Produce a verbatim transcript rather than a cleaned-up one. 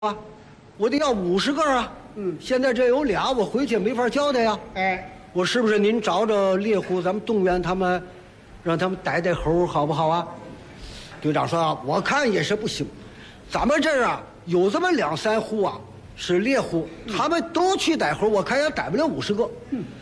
啊，我得要五十个啊。 嗯现在这有俩，我回去没法交代呀。 哎， 我是不是您找找猎户，咱们动员他们，让他们逮逮猴，好不好啊？队长说啊，我看也是不行。咱们这儿啊，有这么两三户啊，是猎户，他们都去逮猴，我看也逮不了五十个。 嗯，